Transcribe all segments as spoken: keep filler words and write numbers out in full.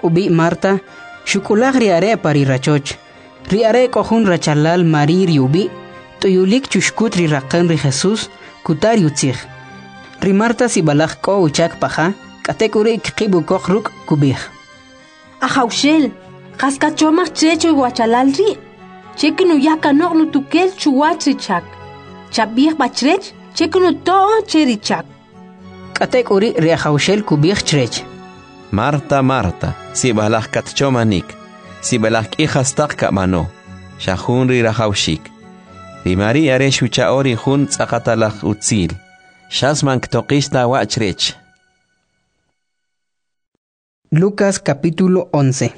ubi Marta, shukulag riare pari rachoch. Riare kohun rachalal mari riubi, tuyulik chushkut ri raqan ri Jesus, kutar yutzig. Ri Marta si balag ko uchak paja, katekuri kikibu kokruk kubig. Ajaushel, kaskachomach checho guachalal ri. Chekinu yaka nok no tukel chuwatrichak. Chabig bachrech, chekinu to cherichak. Katekuri ri ajaushel kubig chrech. Marta, Marta, si balag katchomanik, si balag ihastak kamano, shahun ri rajaushik. Ri María re shuchaori hun tzakatalach utzil, shasman ktokista wachrech. Lucas capítulo once.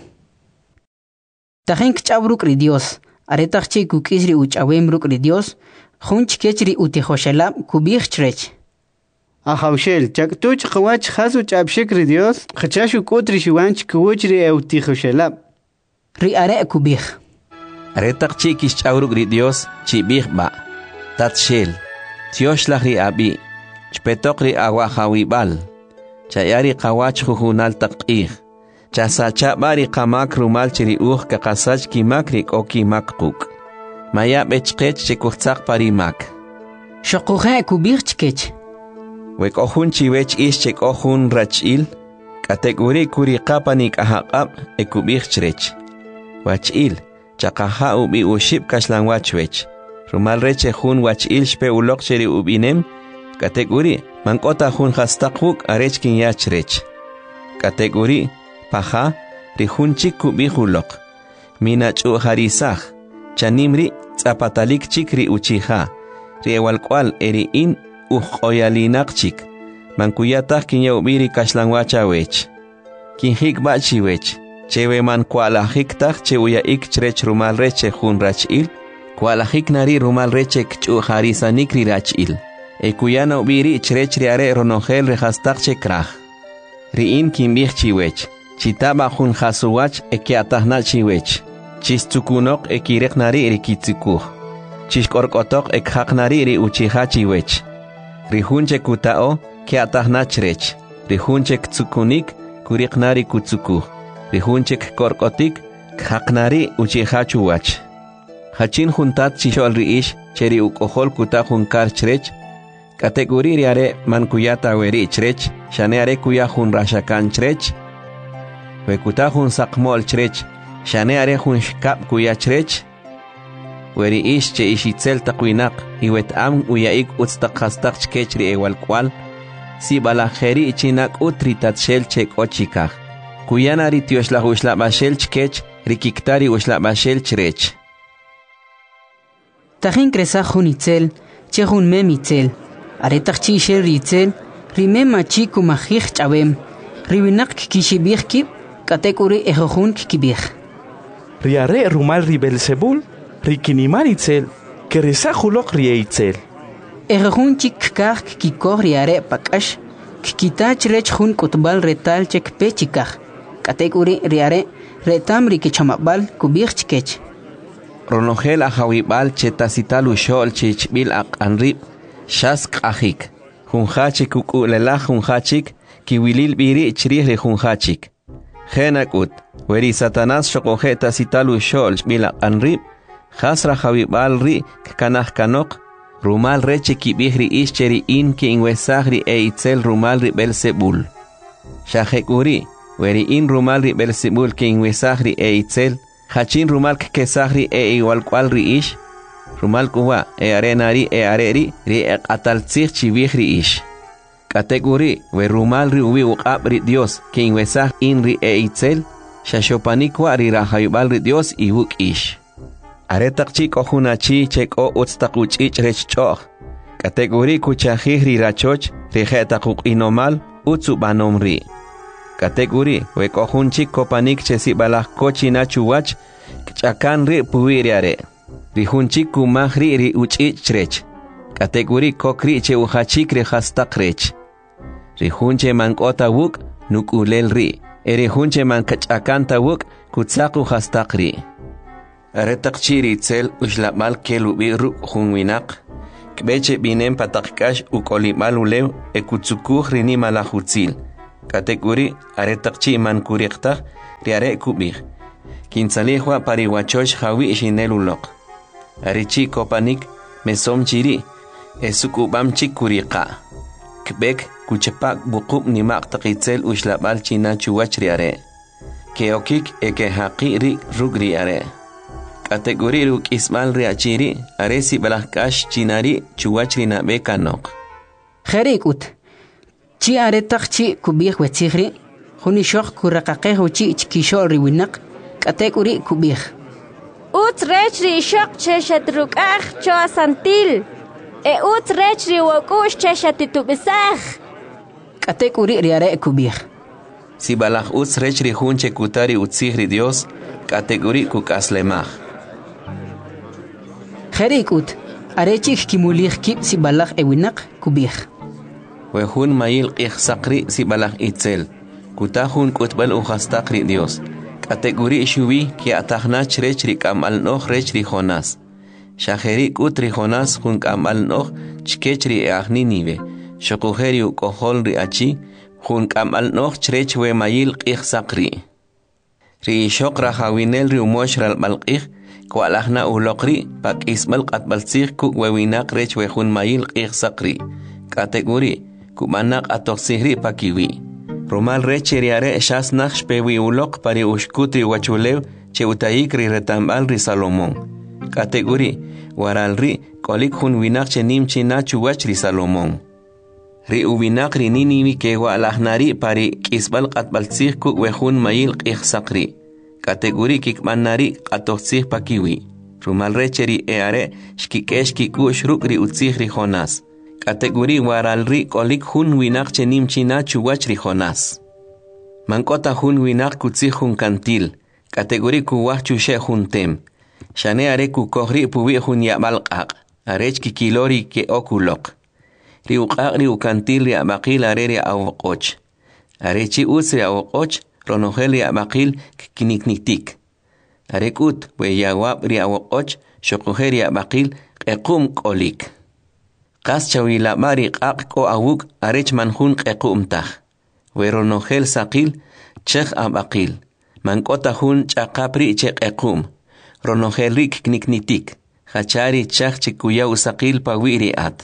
Tajen kchabruk ri Dios, aretachchi kukisri uchawembruk ri Dios, hun chkechri utihoshelab kubig chrech. Ajaushel, chaktuch qawach hasu chabshik ri Dios, khachashu kotri shuwanch kuwchri eutihoshelab. Ri are kubig. Aretachchi kishchabruk ri Dios, chibig ba. Tatshel, tioshlach ri abi, chpetok ri awahawibal. Chayari qawach jujunal taq'ij. Chasachabari qamak rumal chiri uj kakasach kimakri oki makquk. Maya bechqech chikuchaq parimak. Shokuja kubig chkech. Wek ohun chiwech ish chek ohun rachil. Kategori kuri qapanik ahaqab ekubig chrech. Wachil, chaqaha ubi ushib kashlan wachwech. Rumal reche hun wachil shpe ulok chiri ubinem. Kategori mankota hun hastaquk arechkin yachrech. Kategori paja rihun chiku bihulok. Minachu harisaj. Chanimri zapatalik chikri uchija. Riewalkwal eri in ujoyalinak chik. Mankuyataj kinyawbiri kashlanwacha wech. Kinhik bachi wech. Chewe man kualajiktaj chewuya ik chrech rumal reche hun rachil. Kualajik nari rumal reche kchu harisanikri rachil. Ekuyana ubiri chrech riare ronogel rehastakche kraj. Riin kimbich chiwech. Chitaba hun hasuwach ekiatahna chiwech. Chistukunok ekirek nari rikitsikuj. Chishkorkotok ekhak nari ri uchiha chiwech. Rihunche kutao kiatahna chrech. Rihunche ktsukunik kurik nari kutsukuj. Rihunche korkotik khak nari uchiha chuwach. Hachin juntat chishol riish cheri ukohol kuta junkar chrech. Kategori riare man kuyata weri chrech, shaneare kuya hun rashakan chrech. Wekuta hun sakmol chrech, shaneare hun shkap kuya chrech. Weri ish che ishitzel takwinak, iwet am uyaik utstakastak chkechri ewal kwal. Si balajeri chinak utri tatshel chek ochikaj. Kuyanari tioshla ushla bashel chkech, rikiktari ushla bashel chrech. Tajen kresa hun itzel, che hun mem itzel. Aretachchi shel ritzel, rime machi kumajij chabem, ribinak kishibig kib, katekuri ejohun kibig. Riare rumal ribelsebul, rikinimar itzel, keresa hulok rieitzel. Ejohun chik kag kikor riare pakash, kikitach rech hun kutbal retal chek pechikaj, katekuri riare retam rikichamabal kubig chkech. Ronogel ajawibal chetasital ushol chichbil ak anrib. Shask ahik. Junhachik ukulela junhachik, kiwilil biri chrih le junhachik. Genakut, weri Satanás shokojeta sitalu shol mila anrib, hasra javibal ri kanah kanok, rumal reche kibihri ischeri in ki inwesagri e itzel rumal ri Belzebul. Shahekuri, weri in rumal ri Belzebul ki inwesagri e itzel, hachin rumal kesagri e igual cual ri ish, rumal kuwa e arenari e areri ri e qataltzig chibihri ish. Kategori we rumal ri ubi uqab ri Dios ki inwesag in ri e itzel, shashopanikwa ri rahayubal ri Dios ibuk ish. Aretak chik ojunachi chek o utstakuch ich rech choch. Kategori kuchajih ri rachoch ri jetakuk inomal utsu banom ri. Kategori we kohun chik kopanik chesi balak kochi nachuwach kchakan ri puiriare. Ri hunchik kumah ri ri uch ich rech. Kategori kokri che uhachik ri hastak rech. Ri hunche mankota wuk nuk ulel ri. Eri hunche man kachakanta wuk kutsaku hastak ri. Aretak chiri itzel ushlamal kelubi ru hunwinak. Kbeche binem patakkash ukolimal ulew ekutsukuh rini malahutzil. Katekuri aretaqchi man kuriqtaq riare kubih. Kinsalihwa pariwachosh hawi shineluloq. Arichi kopanik mesom chiri esukubam chikuriqa. Kbek kuchepak buqub nimaq taqitzel ushlabal china chuwach riare. Keokik eke haqiri rugri are. Kategori ruk ismal riachiri aresi balahkash chinari chuwachri na bekanok. Kherikut. Chi aretaq chi kubih wetzigri. Huni shok kuraqaqehu chi chkishol riwinak. Kategori kubih. Ut rechri shok cheshatrukah choa santil. E ut rechri wakush cheshatitubisah. Kategori riare kubih. Si balaj uts rechri hunche kutari utzigri Dios, kategori kukaslemaj. Kherikut, arechik kimulih kip si balaj ewinak kubih. Wehun mayil qih sakri si balaj itzel, kutahun kutbal uhastakri Dios. Kategori shuwi ki atajnach rechri kamal noh rechri Jonas. Shaheri kutri Jonas hun kamal noh chkechri eahni nive. Shokuheri ukohol ri achi, hun kamal noh chrech we mayil qih sakri. Ri shok rahawinel ri umosh ral balqih, kwalahna ulokri, pak ismal qatbalsih kuk wewinak rech we hun mayil qih sakri. Kategori, kumanak atoksihri pakiwi. Romal reche riare shas nakh pewi ulok pari ushkutri wachulew che utayik ri retambal ri Salomón. Kategori, waral ri kolik hun winak che nim china chuwach ri Salomón. Ri uwinak ri niniwi ke walahnari pari kisbal qatbalsih kuk wehun mayil qih sakri. Kategori kikmanari qatoksih pakiwi. Romal reche ri eare shkikesh kikush ruk ri utzih ri Jonas. Kategori waral ri kolik hun winak che nim china chuwach ri Jonas. Mankota hun winak kutzih hun kantil. Kategori kuwach chushe hun tem. Shane are kukohri puwi hun yabal qaq. Arech kikilori ke okulok. Ri uqaq ri ukantil ri abaqil are ri awqoch. Arechi utz ri awqoch ronohel ri abaqil kinikniktik. Arekut we yawab ri awqoch shokuher ri abaqil qequm kolik. Qas chawila mari qaq ko awuk arech manhun qequmtaj. Weronogel saqil chekh abaqil. Mankota hun chaqapri che qequm. Ronogel rik kniknitik. Hachari chakh chikuya usaqil pawiri at.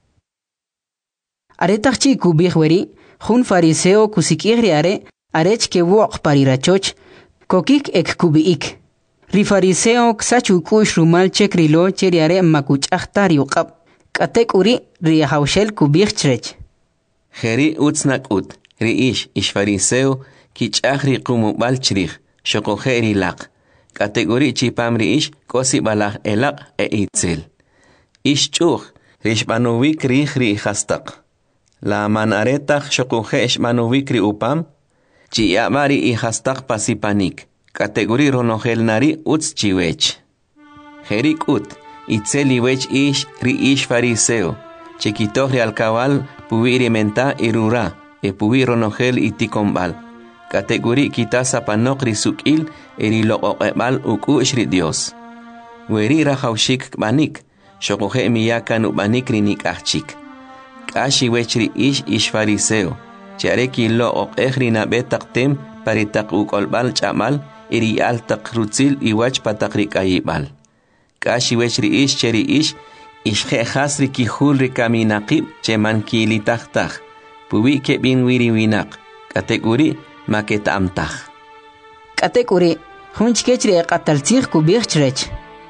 Aretaq chi kubih weri, hun fariseo kusikigri are, arech ke wok parirachoch, kokik ek kubiik. Ri fariseo ksachu kush rumal chekrilo cheri are makuch ahtari uqab. Katek uri ri hawshel kubih chrech. Heri utsnak ut, ri ish ish fariseo ki chahri qumubal chrich, shokoheri laq. Katek uri chipam ri ish kosi balach elaq e itzel. Ish chuch, rish banowik rich ri hastaq. La manaretach shokuhe ish banowik ri upam, chi yamari i hastaq pasipanik. Kategori ronogel nari uts chiwech. Herik ut, itzeli wech ish ri ish fariseo, chiquitoh ri alcabal puiri menta irura, e puiro nogel itikombal. Kategori kitasa panok ri sukil eri loqoqebal ukush ri Dios. Weri rahaushik banik, shokohe miyakan ubanik ri nikachik. Kashi wech ri ish ish fariseo, chareki loqoqeh ri nabetaktem paritak ukolbal chamal eri al takrutzil iwach patakri kayibal. Kashi wech ri ish cheri ish ish he hasri ki hul ri kaminaqib che man ki li tahtah puwi ke bin wiri winak kategori maketa amtah kategori hunch kechri qatal tsikh kubih chrech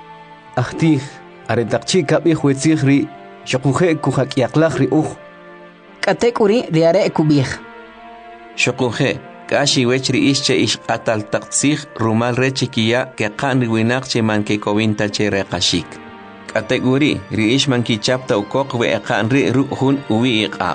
Ahtih aretaqchi kabih wetzih ri shokuhe kuhak yaqlaq ri uj kategori riare kubih shokuhe Kashi wech ri ish che ish qatal taqtsih rumal rechikiya ke qan ri winak che man ke kowinta che reqashik. Kategori ri ish man ki chapta ukok we qan ri ruhun uwi iqab.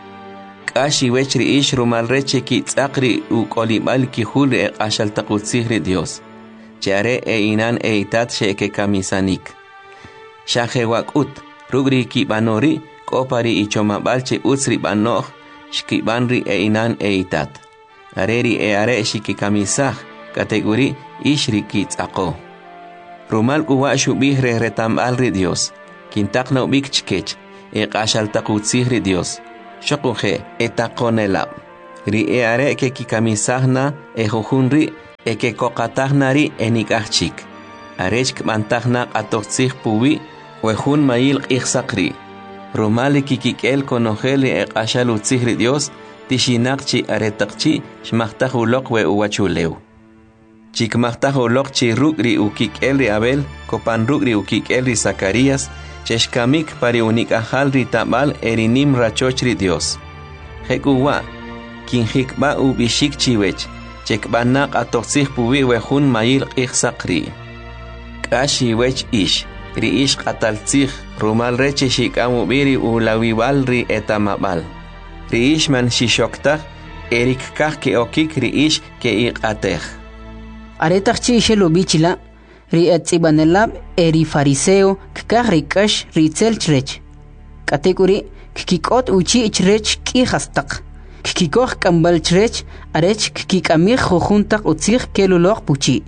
Kashi wech ri ish rumal rechiki tsaqri ukolibal ki hul e qashal taqutsih ri Dios. Chare e inan e itat she ke kamisanik. Shahe wakut rugri ki banori kopari ichomabal che utsri banoh shkibanri e inan e itat. Areri e are shiki kamisah kategori ishri kitsaqo. Rumal kuwa shubih re retambal ri Dios. Kintakna ubik chkech e qashal taqutsih ri Dios. Shokuhe e taqonelab. ri e are ke kikamisahna e jujunri e ke kokatahnari enikachik. Arech kmantahna atoxig puwi wejun mayil qixsaqri. Romali kikikel konojeli e qashalutzigri Dios tishinaqchi aretaqchi shmaqtaj uloq we uwachuleu. Chikmaqtaj uloq chi rukri ukikel ri Abel kopan rukri ukikel ri Zacarías cheshkamik pari unikajal ri tamal erinim rachochri Dios. Hekuwa kinjikba ubishik chiwech chekbanak atoxig puwi wejun mayil qixsaqri. Kashi wech ish ri ish qataltzig rumal reche shikamu biri ulawiwal ri etamabal. Ri ish man shishoktaj erik kaj ke okik ri ish ke iqatej. Aretaqchi ishelo bichila ri etzibanelab eri fariseo kaj ri kash ri tselchrech. Katekuri kikikot uchi ichrech kijastaq. Kikikoj kambal chrech arech kikikamij jujuntak utzig keluloj puchi.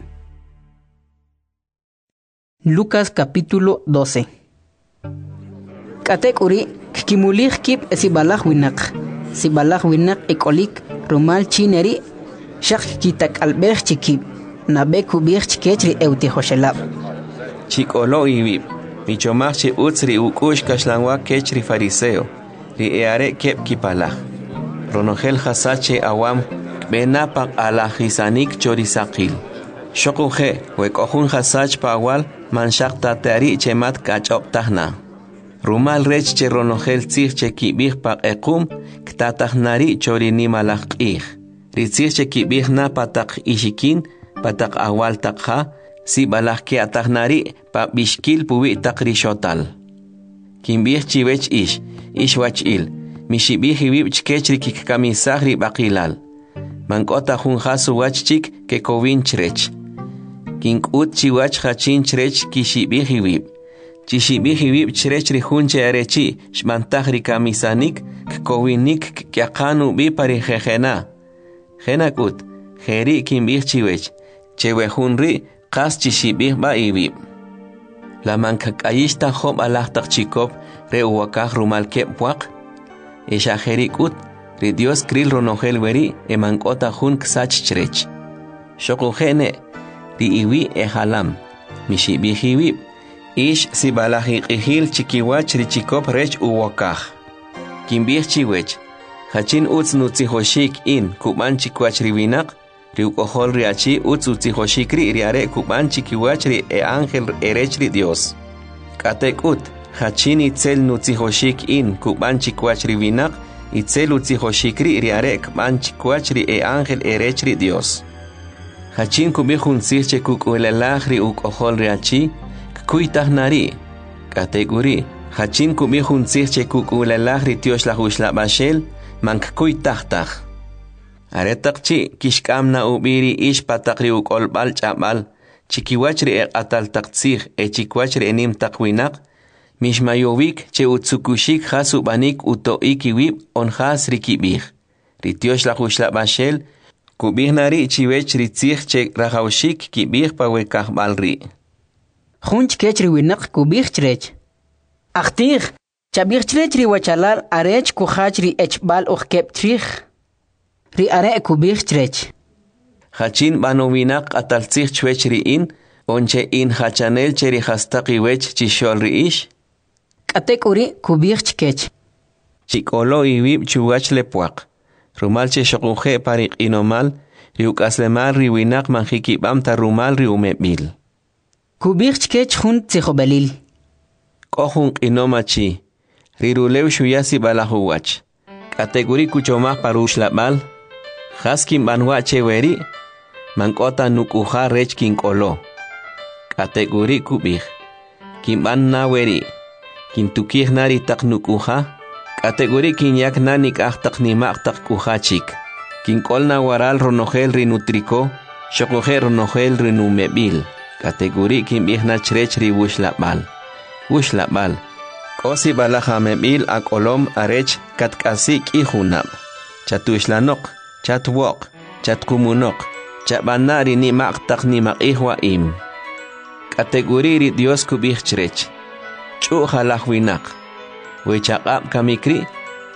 Lucas capítulo doce. Katekuri kikimulig kip sibalaj winak. Sibalaj winak ekolik rumal chineri shak kitak albej chikip. Nabe kubij chikechri eutijoshelab. Chikolo ibib. Michomachi utzri ukush kashlangwa kechri fariseo. Ri eare kep kipalaj. Ronogel hasache awam benapak alajisanik chorisakil. Shokuje wekojun hasach pawal manshak tatari chemat kachop tahna. Rumal rech che ronogel tzig che kibig pak ekum ktatahnari chorini malak ig. Ritzig che kibig na patak ishikin patak awal takha si balak ke atahnari pa bishkil puwi takrishotal. Kimbig chiwech ish ish wach il mishibig hibib chkechri kikamisahri bakilal. Mankota jun hasu wach chik ke kovin chrech. Kinkut chiwach hachin chrech kishibig hibib. Chishibig hibib chrech ri junche arechi shmantahri kamisanik kovinik kyakanu bi pari jejena. Jenakut jeri kimbig chiwech chewejunri qas chishibig ba ibib. La mankakayishta job alahtak chikop re uwakaj rumal kepwak. Isha jerikut ri Dios kril ronogel weri e mankota jun ksach chrech. Shokujene ri iwi e halam. Mishibig ibib. Ish si balaji qihil chikiwach ri chikop rech uwakaj. Kimbig chiwech. Hachin utz nutzihoshik in kuban chikwach riwinak. Ri ukohol ri achi utz utzihoshik ri riare kuban chikiwach ri e ángel erech ri Dios. Katek ut. Hachin itzel nutzihoshik in kuban chikwach riwinak. Itzel utzihoshik ri riare kuban chikwach ri e ángel erech ri Dios. Hachin kubijun sirche kukuelelaj ri ukohol ri achi. Kuitahnari. Kateguri. Hachin kubijun sirche kukuelelaj ri Dios la hushla bashel. Mank kuitahtaj. Aretakchi kishkamna ubiri ish patakri ukolbal chabal. Chikiwachri e ataltaktsig e chikwachri enim takwinak. Mishmayovik che utsukushik hasu banik utoikiwib on has rikibig. Ritiosh la hushla bashel. Kubihnari chiwech ritzig che rahaushik kibig pawekahbalri. Junch kechri winak kubig chrech. Achtig. Chabig chrech ri wachalal arech kuhach ri echbal ukep trich. Ri are kubig chrech. Hachin banowinak ataltzig chwech ri in. Onche in hachanel cheri hastaki wech chishol ri ish. Katekuri kubig chkech. Chikolo ibib chuwach lepuak. Rumal che shokuje parik inomal. Ri ukaslemal ri winak manjikibam ta rumal ri umebil. Kubig chkech jun tzihobelil. Kohun inomachi. Rirulew shuyasi balahuwach. Kateguri kuchomah parush labal. Haskin banwache weri. Mankota nukuha rech kinkolo. Kateguri kubig. Kimban na weri. Kintukih nari tak nukuha. Kateguri kinyak nanik ahtak nimak tak kuhachik. Kinkol na waral ronogel rinutriko. Shokohe ronogel rinumebil. Kateguri kimbih na chrech ri wush labal. Wush labal. Kosi balaja mebil akolom arech katkasik ihunab. Chatuishlanok, chatwok, chatkumunok, chabanari ni maktak ni makihwa im. Kategoriri Dios kubih chrech. Chu halahwinak. Wechakap kamikri,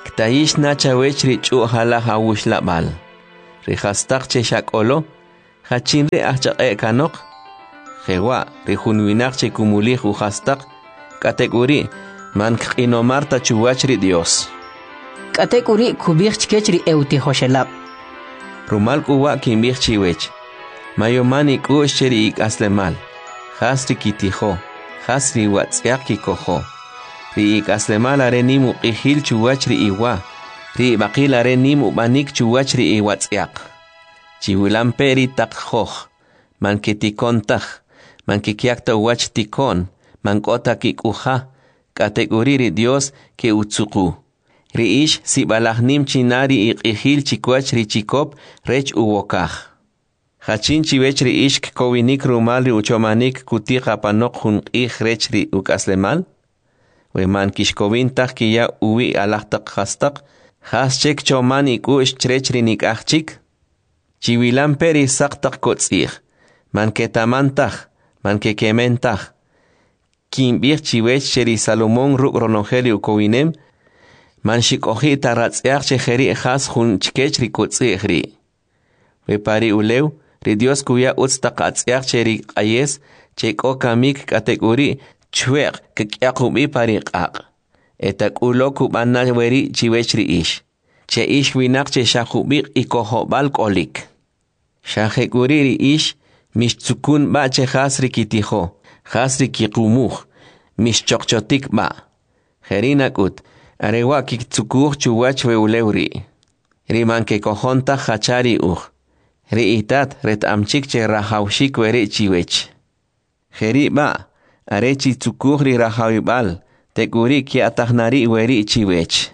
Ktaish nachawech ri chu hala hawush labal. Ri hastak che shakolo, hachin ri achaqe kanok. Jewa ri hunwinak che kumuli hu hastak, kategori man kinomarta chuwach ri Dios. Kategori kubich chkech ri euti hoshelab. Rumal kuwa kimbich chiwech. Mayomani kush cheri ik aslemal. Hasri kitijo, hasri watsiak kikojo. Ri ik aslemal are nimu ihil chuwach ri iwa. Ri bakil are nimu banik chuwach ri iwatsiak. Chiwilam peri takhoj. Man kitikon takh. Man kikiakta wach tikon. Man kota kikuja. Kategori ri Dios ke utsuku. Ri ish si balahnim chinari ik ihil chikwach ri chikop rech uwokaj. Hachin chiwech ri ish kowinik rumal ri uchomanik kutika panok hun ik rech ri ukaslemal. We man kishkovin tak kiya uwi alahtak hastak. Has chek choman iku ish trech ri nik achchik. Chiwilam peri saktak kotzir. Man ketaman tak. Man kekemen tak. Kimbir chiwech cheri Salomon ruk ronogeli ukowinem. Man shikohi taratziach cheheri has hun chkech ri kotzir ri. We pari ulew. Ri Dios kuya utstak atziach cheri ayes cheko kamik kategori chweq kekyakubi pariqaq. Etak ulo kubana weri chiwech ri ish. Che ish winak che shakubik ikohobal kolik. Shahekuri ri ish mishtsukun ba che hasri kitijo. Hasri kikumuj. Mishchokchotik ba. Jerinakut. Arewa kiktsukuj chuwach we ulewri. Riman ke kojonta hachari uj. Ri itat ret amchik che rahawshik weri chiwech. Jeri ba, are chi tsukuj ri rahawibal, te kuri ki atahnari weri chiwech.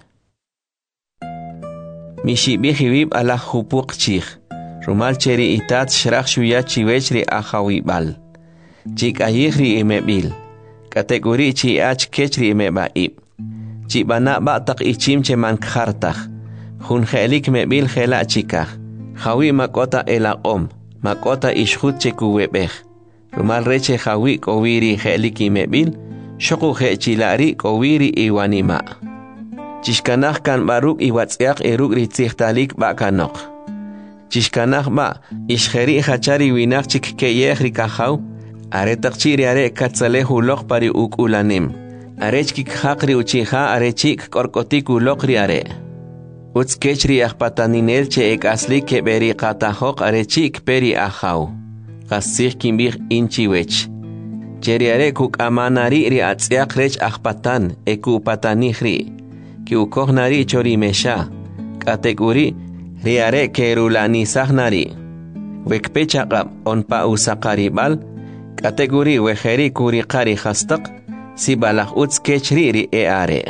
Mishibi hibib ala hupuk chich. Rumal cheri itat shrach shuya chiwech ri ahawibal. Chik ayih ri imebil. Kategori chi ach kech ri imebaib. Chi bana ba tak ichim che man khartach. Hun helik mebil hela chikach. Jawi makota elaqom, makota ishhut chekuwebej. Rumal reche jawi kowiri heliki mebil, shoku he chilari kowiri iwanima. Chishkanach kan baruk iwatziak eruk ritzichtalik bakanok. Chishkanach ba, ishgeri hachari winak chikkeyech rikajaw, aretak chiri are katzale hulok pari uk ulanim. Arech kik hakri uchiha arechik korkotik ulok ri are. Uts kechri akpataninel che ek asli ke beri katahok arechik peri ahaw. Kasih kimbir inchiwech. Cheri are kuk amanari ri atziak rech akpatan eku patanihri. Ki ukohnari chori mesha. Kategori ri are kerulani sahnari. Wekpechakab onpa usakaribal. Kategori wejeri kurikari hastak. Si balak uts kechri ri e are.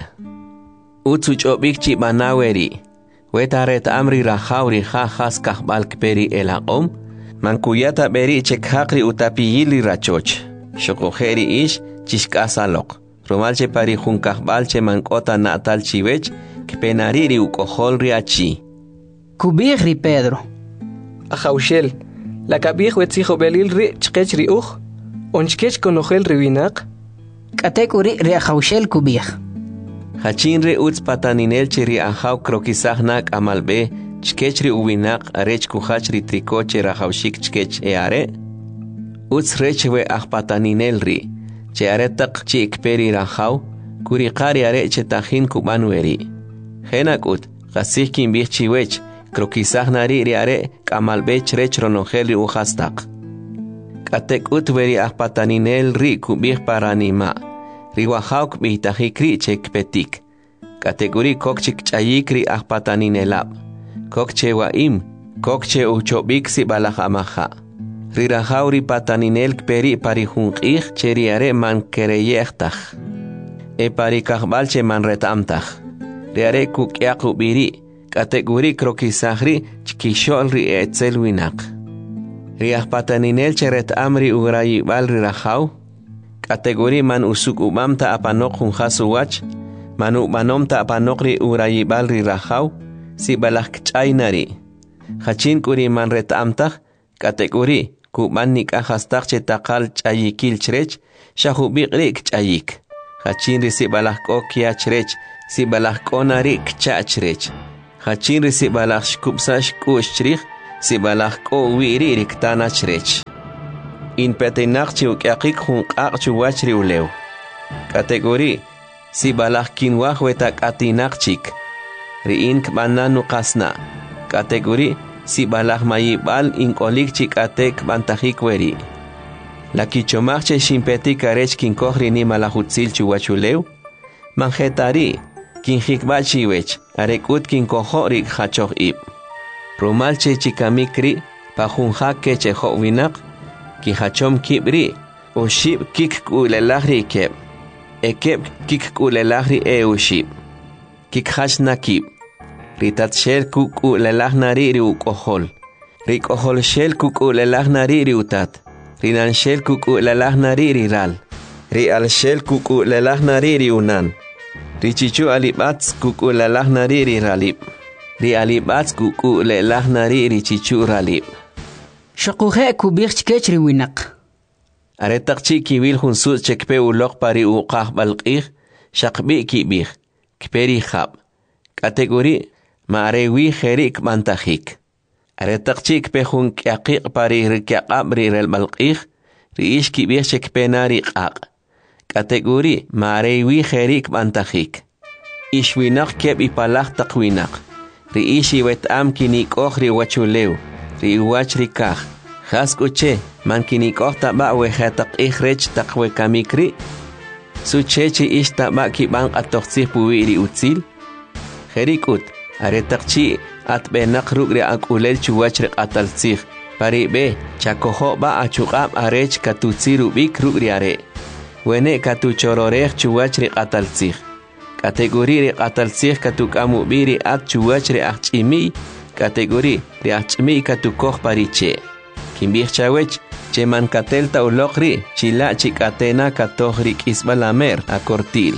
Uts uchobik chi banaweri. Wetaret amri rahawri ha has kahbal kperi elaqom. Mankuyata beri chekhakri utapiyili rachoch. Shokojeri ish chishkasalok. Romalche pari jun kahbalche mankota natal chiwech. Kpenariri ukohol riachi. Kubir ri Pedro. Ajaushel. La kabir wetzijo belil ri chkech ri uj. Onchkech konojel riwinak. Kategori ri ajaushel kubir. Hachinre uts pataninel cheri ahaw krokisahnak amalbe chkechri uwinak arech kuhachri trikoche rahawshik chkech eare. Uts rechwe ah pataninel ri. Che aretak chi ikperi rahaw kurikari are che tahin kubanweri. Henak ut kasih kimbih chiwech krokisahnari ri are kamalbe chrech ronogeli uhastak. Katek ut veri ah pataninel ri kubih paranima. Riwahauk mitahikri chek petik. Kategori kokchik chayikri ahpataninelab. Kokche waim, kokche uchobik si balahamaha. Rirahauri pataninel peri parihunqih cheriare man kereyechtaj. E parikahbalche man retamtaj. Riare kukyaku biri. Kategori krokisahri chkisholri etzelwinak. Riahpataninel cheret amri ugrayibal rirahaw. Kategori man usuk umam ta apanok hun khasuwach, manu manom ta apanok ri urayibal ri rahaw, si balak chaynari. Hachin kuri man retamtah, kategori ku man nik ahastak che takal chayikil chrech, shahubiq rik chayik. Hachin ri si balak okya chrech, si balaj k'onari kcha'chrech hachin ri si balaj shkupsash k'uxchrij si balaj k'o'wiri riktanachrech in petinaq chiwk'yaqik junq'aq chuwach ri ulew kategori si balaj kinwaj wetak'atinaq chik ri'in kb'anan nuqasna kategori si balaj mayib'al ink'olik chik'ate kb'antajik weri la kichomaj che xinpetik arech kinkoj ri nimalaj utzil chuwach ulew manjetari kinjikb'a chiwech arek'ut kinkojo' ri jachoj ib' rumal che chikamik ri pajunjak kechejo' winaq kijachom kib' ri oxib' kikk'ulelaj ri keb' ekeb' kikk'ulelaj ri euxib' kikjach nakib' ri tatxel kuk'ulelaj nari ri uk'ojol ri k'ojolxel kuk'ulelaj nari ri utat ri nanxel kuk'ulelaj nari ri ral ri alxel kuk'ulelaj nari ri unan ri chichu alib'atz kuk'ulelaj nari ri ralib' ri alib'atz kuk'ulelaj nari ri chichu ralib' Shaquje kubij chkech ri winaq aretaq chi kiwil junsu chekpe uloq pari uqaj balq'ij shaqbi kibij kperi jab kategori maarewi jerik mantajik aretaq chi kpe jun kyaqiq pari rikyaqab ri rel balq'ij ri ish kibij chekpe nari q'aq kategori maarewi jerik mantajik ish winaq keb ipalaj taq winaq ri ish iwet'am kinik'oj ri wachulew ri wach ri kaj jas k'uche man kinik'oj tab'a wejetaq ij rech taq wekamik ri suche chi ish tab'a kib'an q'atojtzij puwi ri utzil jerik'ut aretaq chi atb'enaq ruk' ri ak'ulel chuwach ri q'ataltzij pari b'e chakojo' b'a achuq'ab' arech katutzir ub'ik ruk' ri are wene katuchororej chuwach ri q'ataltzij kategori ri q'ataltzij katuk'am ub'i ri at chuwach ri ajch'imiy kategori ri ajch'imiy katukoj pariche kinb'ij chawech che man katelta uloq ri chila' chik'atena katoj ri k'isb'al amer akortil.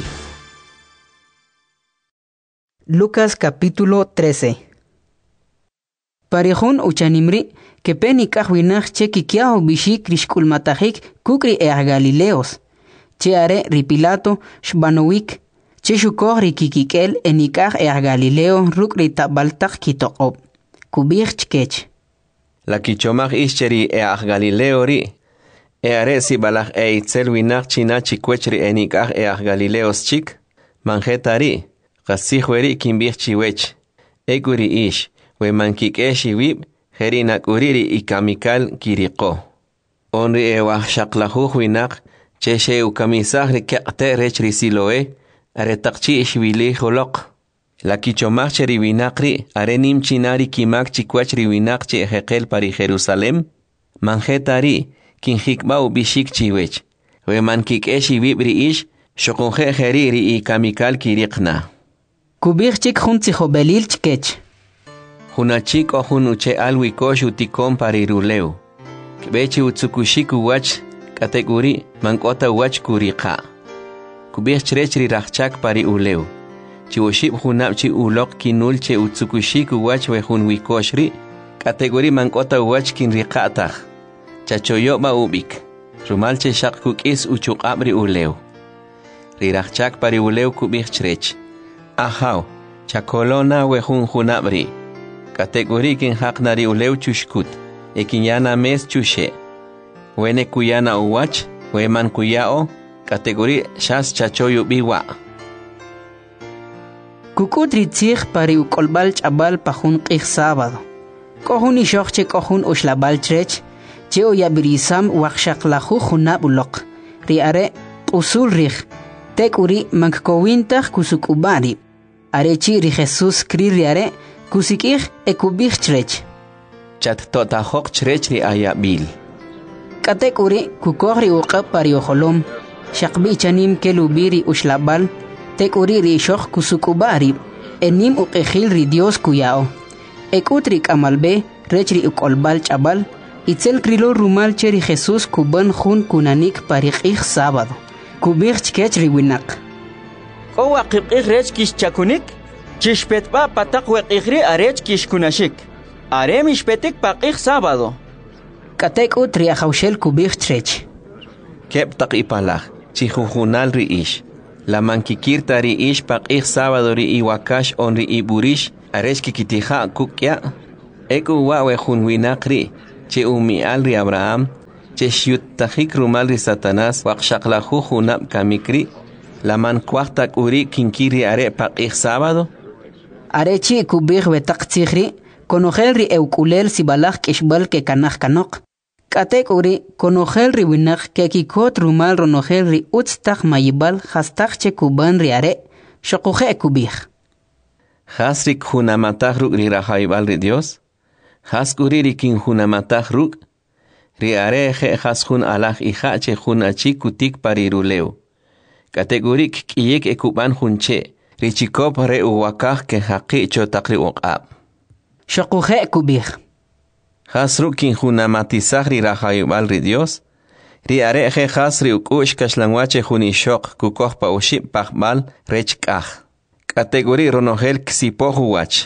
Lucas capítulo trece. Parijun uchanimri que peni kahwinaj che kikiaho bishik rishkulmatajik kukri eaj Galileos. Che are ri Pilato shbanowik che shukoj ri kikikel enikaj eaj Galileo ruk ri tabaltaj kitoqob. Kubij chkech. La kichomaj ischeri eaj Galileo ri e are si balaj e itzel winaq china chikwech ri enikaj eaj Galileos chik manjetari qasijweri kinbij chiwech ekuri ish we mankik'esh iwib jeri nak'uriri ikamikal kiriqo onri ewaj shaqlajuj winaq che xe ukamisaj ri keq'te rech ri Siloé aretaq chi ixwili joloq la kichomaj che ri winaq ri are nim chinari kimak chikwach ri winaq che ejeqel pari Jerusalem manjetari kinjikb'a ub'ixik chiwech we mankik'esh iwib ri ish xoqonje jeri ri ikamikal kiriqna Kubij chik jun tzijobelil chkech. Junachik o jun uche alwikosh utikon pari rulew. Kbechi utsukushik uwach kategori mankota uwach kuriqa. Kubij chrech ri rachak pari ulew. Chiwoshib junab chi ulok kinul che utsukushik uwach we jun wikosh ri. Kategori mankota uwach kin riqataj. Chachoyo ba ubik. Rumal che shaq kukis uchuqab ri ulew. Ri rachak pari ulew kubij chrech. Ahaw, chakolona we jun junabri. Kategori kin haqnari ulew chushkut. Ekinyana mes chushe. Wene kuyana uwach, we man kuyao. Kategori shas chachoyu biwa. Kukut ritzig pari ukolbal chabal pajun qij sábado. Kohun ishok che kohun ushlabal trech. Che oyabirisam wakshaqlahu junab ulok. Riare usul rij. Tekuri mankowintach kusukubari. Arechi ri Jesus kri riare kusikij ekubij chrech. Chat totajok chrech ri ayabil. Katekuri kukogri uqab pari ojolom. Shaqbi chanim kelubiri ushlabal. Tekuri ri shok kusukubari. Enim uqejil ri Dios kuyao. Ekutri kamalbe rech ri ukolbal chabal. Itzel krilo rumal che ri Jesus kuban jun kunanik pari qij sábado. Kubij chkech ri winaq. Owa qibqij rech kish chakunik, chishpetba pataq weqijri arech kish kunashik. Arem ishpetik paqij sábado. Katek utri ajawshel kubij trech. Kep taq ipalaj, chijujunal ri ish. La mankikirta ri ish paqih sábado ri iwakash on ri iburish aresh kikitija kukya. Eku wawe junwinakri che umial ri Abraham che shiutajik rumal ri Satanás waqshaqlahu junab kamikri. La man kuahtak uri kinkiri are paqih sábado. Arechi kubih betaq tzihri konojel ri eukulel sibalaj kishbal ke kanaj kanok. Katek uri konojel ri winaq ke kikot rumal ronojel ri utstak mayibal hastak che kuban ri are shokuje kubih. Hasrik hunamatah ruk ri rahaibal ri Dios. Has uri ri kin hunamatah ruk. Ri are je has hun alaj ija che hun achi kutik pariruleu. Kategorik kiyek ekuban hunche. Richikop re uwakah ke haqi chotakri uqab. Shokuje kubih. Hasru kin hunamatizah ri rahayubal ri Dios. Ri areje hasri ukush kashlangwache hunishok kukoh pa uship pahbal rechkah. Kategori ronogel ksipohu wach.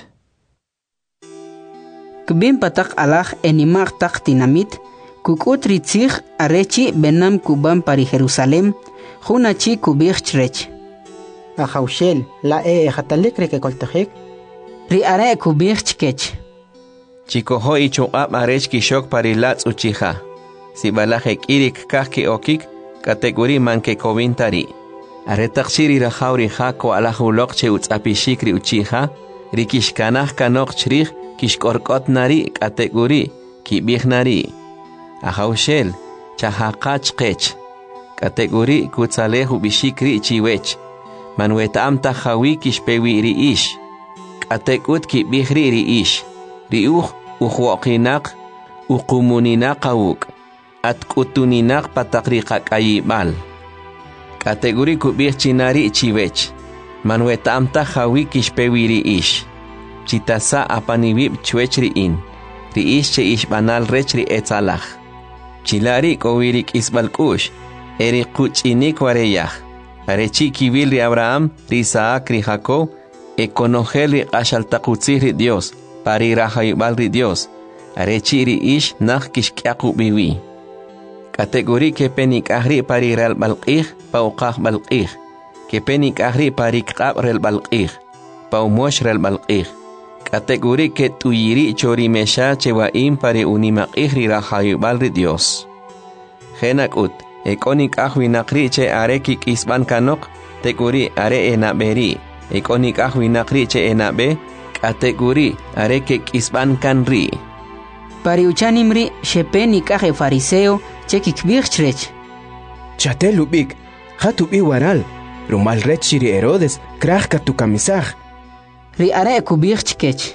Kubin patak alaj enimag tak tinamit. Kukut ritzig arechi benam kuban pari Jerusalem. Hunachi kubih chrech. Ajaushel, la e ejatalik re que coltajek. Ri are kubih chkech. Chikoho ichuqab arech kishok parilats uchija. Si balajek irik kahki okik, kategori manke kovintari. Aretaqshiri rajauri jako alajulok che utzapishikri uchija, rikishkanaj kanok chrij kishkorkot nari kategori kibih nari. Ajaushel, chahaqach qech. Kategori kutzalehu bishikri chiwech. Manuetam tajawi kishpewi ri ish. Katekut kibihri ri ish. Riuh uhuoqinak uqumuninaq awuk. Atkutuninaq patakriqak ayibal. Kategori kubih chinari chiwech. Manuetam tajawi kishpewi ri ish. Chitasa apanibib chwech ri in. Ri ish che ish banal rech ri etzalaj. Chilari kowirik isbalkush. Eri kuchinik wareyaj. Arechi kibil ri Abraham, ri Isaac, ri Jacob, ekonogel ri ashaltakutzih ri Dios, pari rahayubal ri Dios. Arechi ri ish nach kishkiaku biwi. Kategori ke penik ahri pari real balqih, pauqah balqih. Ke penik ahri pari kqab real balqih, paumosh real balqih. Kategori ke tuyiri chori mesha chewaim pari unimaqih ri rahayubal ri Dios. Genakut. Ekonik ahwinakri che are kik isban kanok, tekuri are enaberi. Ekonik ahwinakri che enabe, kateguri are kik isban kanri. Pariuchanimri shepenik ahe fariseo che kikbirchrech. Chatel ubik, hatubi waral, rumal rechiri Herodes, krahka tu kamisaj. Ri are kubirchkech.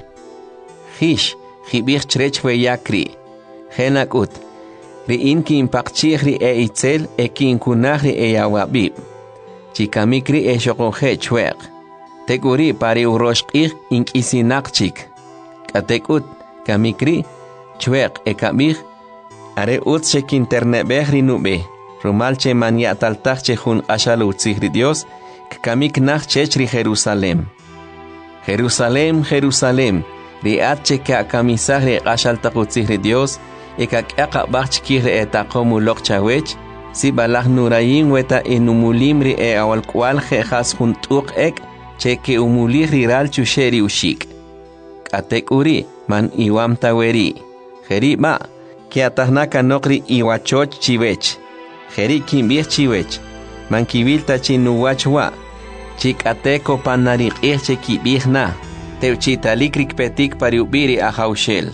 Hish, hibirchrech weyakri. Genakut. Ri inki impakchihri e itzel e kinkunahri e yawabib. Chikamikri e shokoje chweq. Tekuri pari uroshqih inkisinakchik. Katekut kamikri chweq e kamih. Are utse kinternebehri nube. Rumalche manyataltachche jun ashal utzihri Dios. Kamik nach chechri Jerusalem. Jerusalem, Jerusalem. Ri atche ka kamisahri ashal takutzihri Dios. Ekak aka bachkire etakomu lokchawech, si balah nurayin weta enumulimri e awal kwal jejas juntuk ek, cheke umulihri ral chusheri ushik. Katek uri, man iwam taweri. Jeri ma, ki atahnaka nokri iwachoch chiwech. Jeri kimbir chiwech, man kibilta chinuwachwa. Chik ateko panarik irche kibirna, teuchitalikrik petik pariubiri ajaushel.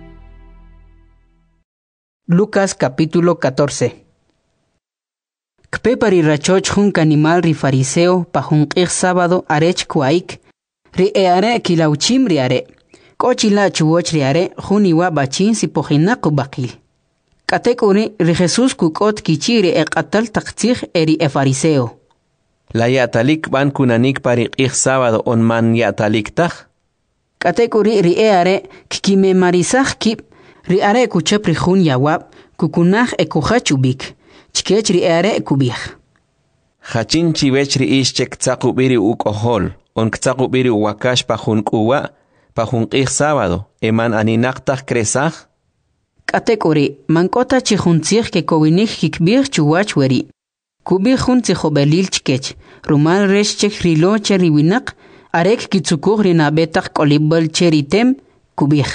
Lucas capítulo catorce. Kpe pari rachoch jun animal ri fariseo pa jun qih sábado arech kuaik. Ri eare kilauchim ri are. Kochila chuoch ri are jun iwa bachin si pojinaku bakil. Katekuri ri Jesus kukot kichiri e qatal taqtzih eri e fariseo. La yatalik ban kunanik pari qih sábado on man yatalik taj. Katekuri ri eare kikime marisaj kip. Ri are kuchep ri jun yawab, kukunaj e kuchachubik. Chkech ri are kubih. Hachin chiwech ri ish chek tzakubiri ukohol, on ktzakubiri wakash pa jun kuwa, pa jun qih sábado, eman aninaktaj kresaj. Katekori, mankota chihuntzih ke kowinik kikbir chuwach weri. Kubih hun tzihobelil chkech, rumal resh chek rilo cheri winak, arek kitsukuk rinabetak kolibel cheritem, kubih.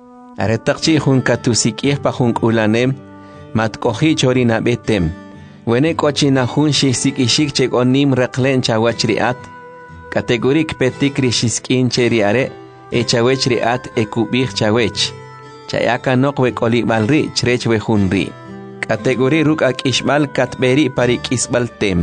Aretak chi hun katusik pa hun ulanem, mat kohi chorina betem. Wene kochina hun shisik ishik chek onim reklen chawachriat. Kategorik petik rishiskin cheriare, e chawechriat e kubih chawech. Chayaka nokwe kolibalri chrechwe hunri. Kategori ruk ak isbal katberi parik isbal tem.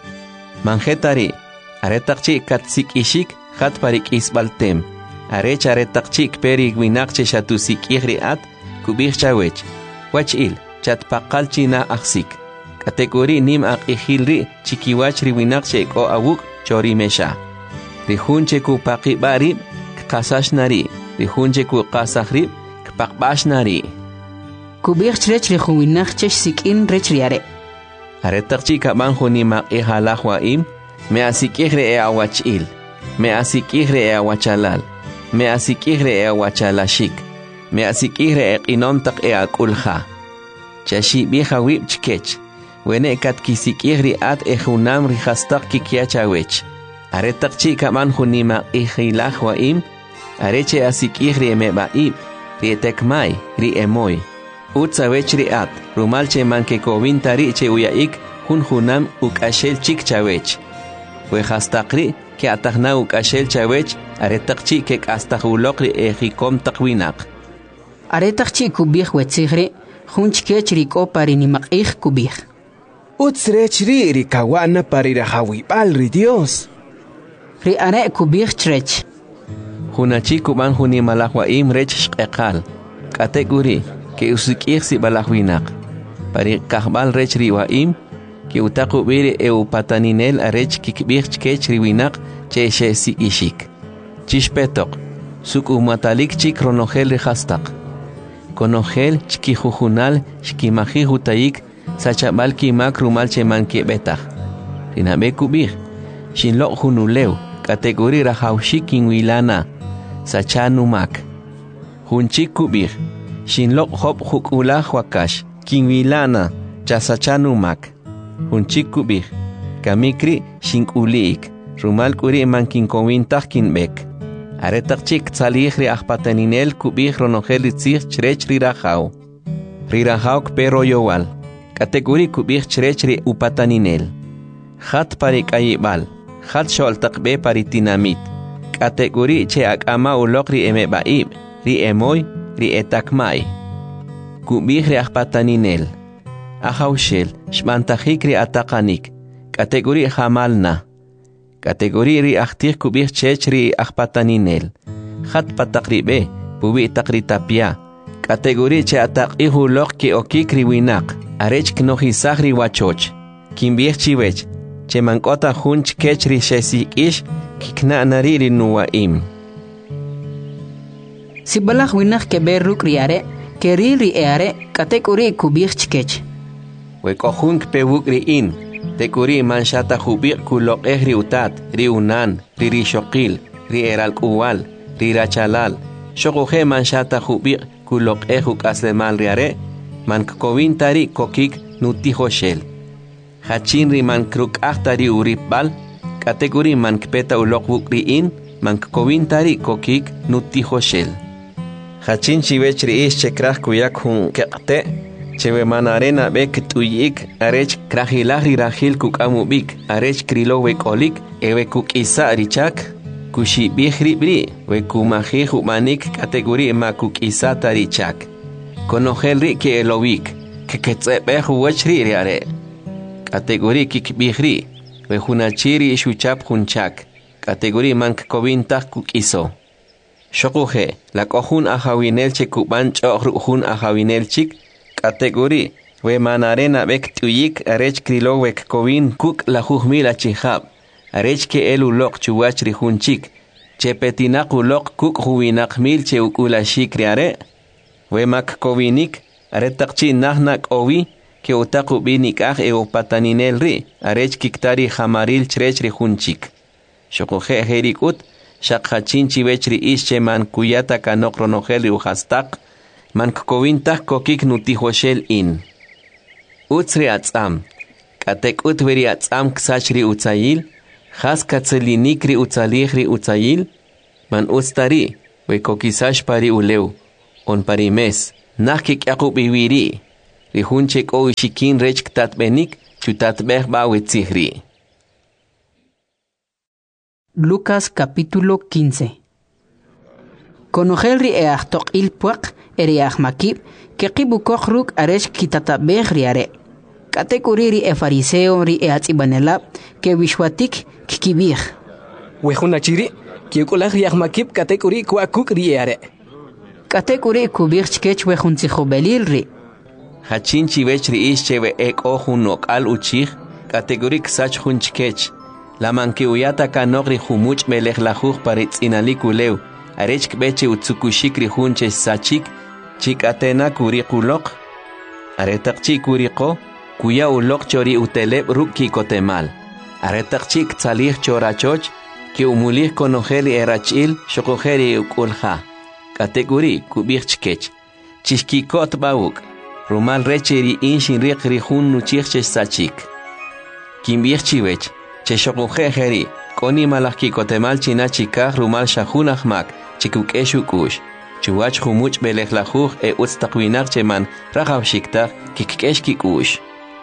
Manjetari, aretakchi katsik ishik hat parik isbal tem. Arech aretakchik peri winakche shatusik ihriat kubih chawech. Wachil, chat pakal china aksik. Kategori nim ak ihilri chikiwachri winakche ko awuk chori mesha. Rihunche ku paki barib kasashnari. Rihunche ku kasahrib pakbashnari. Kubih chrech rihuinach chech sikin rech riare. Aretakchi kaban hunima e halahwaim, me asikihre e awachil, me asikihre e awachalal, me asikihre e awachalashik, me asikihre e inontak e akulha. Chashi biha wib chkech, wene kat kisikihri at e hunam rihastak kikiachawech. Aretakchi kaban hunima e hilahwaim, areche asikihre me baib, rietekmai, riemoy. Utsawech riat, rumalche manke kovintari che uyaik, hun hunam ukashel chik chawech. Wehastakri, ke atahna ukashel chawech, aretakchi kek astahulokri ejikom takwinak. Aretakchi kubih wetzigri, hun chkech riko parinimak ik kubih. Utsrech ri rikawana parirahawibal ri Dios. Ri are kubih chrech. Hunachi kuban hunimalahwaim rech shqeqal. Kategori. Que usikir si balahwinak. Pari kahbal rech riwaim, que utaku bire eu pataninel arech kikbir chkech riwinak che she si ishik. Chishpetok, suk umatalik chik ronogel rehastak. Konogel chkijujunal chkimaji hutayik sachabal kimak rumal che manke betach. Rinabe kubir, shinlok hunuleu, kategori rahaushik inwilana, sachanumak. Hunchik kubir, Shinlok hop huk ulah wakash, kinwilana, chasachanumak. Hunchik kubih, kamikri shinkulik, rumal kuri mankinkowintah kinbek. Aretakchik tzalihri ahpataninel kubih ronogel itzih chrech rirahau. Rirahau kpero yowal, kategori kubih chrech upataninel. Hat parik ayibal, hat sholtakbe paritinamit. Kategori che akama ulok ri emebaib, ri emoy, ri etakmai. Kubih ri ahpataninel. Ahaushel, shmantajik ri atakanik. Kategori hamalna. Kategori ri ahtir kubih chech ri ahpataninel. Hat patakribe, pubi takri tapia. Kategori che atak ihulok ki okik ri winak. Arech knohisah ri wachoch. Kimbih chiwech. Che mankota hunch kech ri shesik ish, kikna nari ri nuwaim. Si balah winak keber ruk riare, keri ri eare, kategori kubih chkech. Wekohunk pewuk ri in, tekuri manshata hubik kulok eh ri utat, ri unan, ri ri shokil, ri eral kuwal, ri rachalal. Shokuhe manshata hubik kulok eh huk aslemal riare, man kovintari kokik nutihoshel. Hachin ri man kruk ahtari uripbal, kategori man kpeta ulok wuk ri in, man kovintari kokik nutihoshel. Hachin chivech ri ish chekrah kuyak hun kekte, chewe manarena bek tuyik, arech krahilah ri rahil kuk amubik, arech krilo wekolik, ewe kuk isa richak, kushi bihri bri, we kumahi humanik kategori ma kuk isa tarichak. Konogel ri ke elowik, ke ketzebe huwech ri riare. Kategori kik bihri, we hunachiri shuchap hunchak, kategori mank kovintah kuk iso. Shokuhe, la kohun ahawinel chekuban chohruhun ahawinel chik, kategori, we manarena bek tuyik arech krilo wek kovin kuk la juhmila chihab, arech ke elu lok chuwach rihun chik, chepetinak ulok kuk huwinak mil che ukula shik riare, we mak kovinik, aretakchi nahnak owi, ke utaku binik ah e opataninel ri, arech kiktari hamaril chrech rihun chik. Shokuhe herikut, Shakachin chivechri ische man kuyata kanok ronogel uhastak, man kovintah kokik nutihoshel in. Utsri atzam, Katek utveri atzam ksachri utzayil, has katzelinikri utzalihri utzayil, man ustari, we kokisash pari uleu, on pari mes, nakik yakub iwiri, rihunchek o shikin rech ktatbenik, chutatbeh bawetzihri. Lucas capítulo quince. Conojelri e achtok il puak eri ahmakib, que kibukok ruk aresh kitatabeh riare. Katekuriri e fariseo ri e atzibanelab, que wishwatik kikibih. Wehunachiri, que ukulak riahmakib katekuri kuakuk riare. Katekuri kubih chkech wehuntzihobelil ri. Hachin chivech ri ischewe ek ohunok al uchich, kategori ksach hun chkech. La manque uyata kanogri humuch melech lajuj paritz inalikuleu, arech kbeche utsukushikri hunche sachik, chik atena kuri kulok, aretakchi kuriko, kuya ulok chori uteleb ruki kotemal, aretakchi tzalih chorachoch, ki umulih konogeli erachil, shokogeri ukulha, kategori kubich chkech, chishkikot bauk, rumal recheri inshin rikri hun nuchich sachik. Kimbich chiwech, Cheshokujejeri, koni malaki kotemal china chikaj rumal shahun ahmak, chikukeshu kush. Chuach humuch belejlajuj e utstakwinak cheman rajav shiktaj kikkesh kush.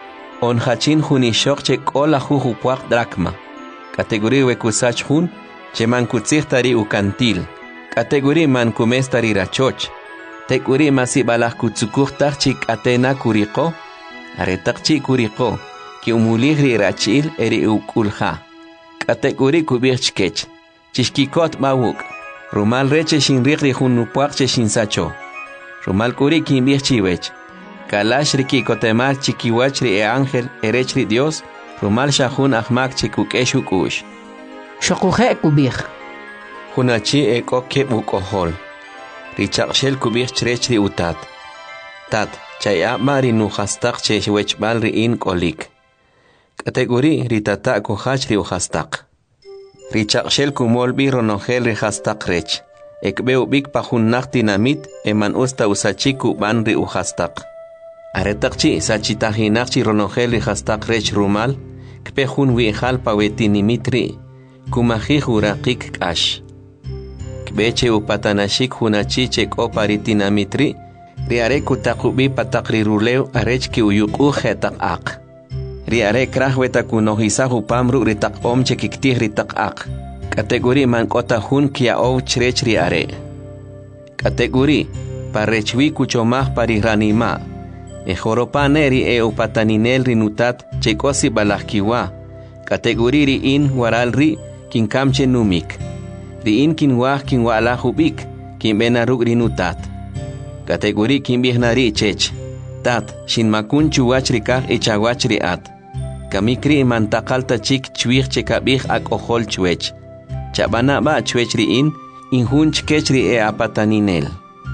On hachin hunishok che kola jujupuak drakma. Kategori wekusach hun, cheman kutsichtari ukantil. Kategori man kumestari rachoch. Tekuri masi balaj kutsukujtaj chik atena kuriko. Aretak chik kuriko. Ki umulihri rachil eri ukulha. Kategori kubirchkech. Chishkikot bawuk. Rumal reche shinrikri hunupuakche shinsacho. Rumal kuri kimbirchiwech. Kalash riki kotemar chikiwachri e ángel erechri Dios. Rumal shahun ahmak chikukeshu kush. Shokuje kubir. Hunachi e koke bukohol. Richakshel kubir chrechri utat. Tat, chaya mari nuhastak cheshwech balri in kolik. Kategori ritata kohachri uhastak. Richakshel kumolbi ronogel rihastak rech. Ekbeu bik pahunnak dinamit eman usta usachiku banri uhastak. Aretakchi sachitahinakchi ronogel rihastak rech rumal. Kpehun wihal pawetinimitri. Kumahi hurakik kash. Kbeche upatanashik hunachichek oparitinamitri. Riare kutakubi patakri ruleu arechki uyuku hetak ak. Riare krahweta kunohisahu pamru ritak om chekiktih ritak ak. Kategori man kota hun kia ou chrech riare. Kategori parechwi kuchomah pariranima. Ejoropaneri e upataninel rinutat chekosi balahkiwa. Kategori ri in waral ri kinkamche numik. Ri in kinwah kinwalahubik kinbenaruk rinutat. Kategori kimbihnari chech. Tat shinmakun chuwachri kah ichawachri at. Kamikri mantakalta chik chwich chekabih ak ohol chwech. Chabana ba chwechri in inhun chkechri e apataninel.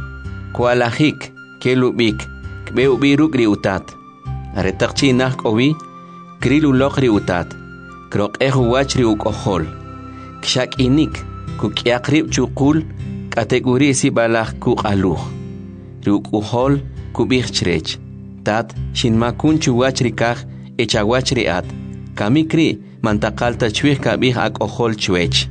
Kualahik kelubik kbeubiruk ri utat. Aretakchi nah kowi krilulok ri utat. Krok ehuwachri uk ohol. Kshak inik kukiakrib chukul kategori si balah kuk aluh. Ruk uhol kubih chrech. Tat shinmakun chuwachri kah echawachri at. Kamikri mantakalta chwich kabih ak ohol chwech.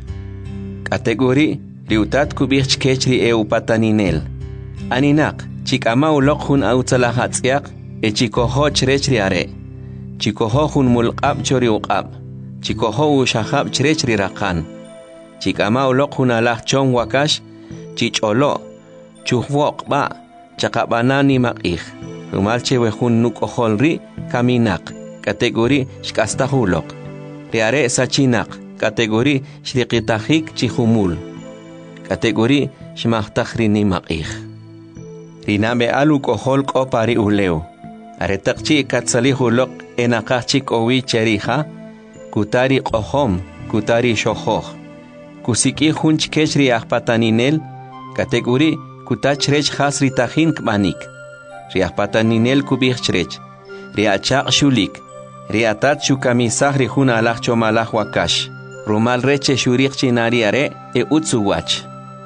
Kategori riutat kubih chkechri e upataninel. Aninak chikama ulok hun autzalahatzyak e chikoho chrechri are. Chikoho hun mulqab chori uqab. Chikoho ushahab chrechri rakan. Chikama ulok hun alah chong wakash chicholo chuhwok ba. Chakabanani makih. Rumalche wehun nuk oholri kaminak. Kategori shkastahulok. Riare sachinak. Kategori shriqitahik chihumul. Kategori shmahtahrini makih. Rinabe aluk ohol kopari uleo. Aretakchi katsalihulok enakachik owi cheriha. Kutari kohom. Kutari shohoh. Kusiki hunch kechri ahpataninel. Kategori kutachrech has ritahin kbanik. Riahpataninel kubichrech. Riachak shulik. Riatat shukamisah rihuna alah chomalah wakash. Rumal reche shurik chinariare e utsuwach.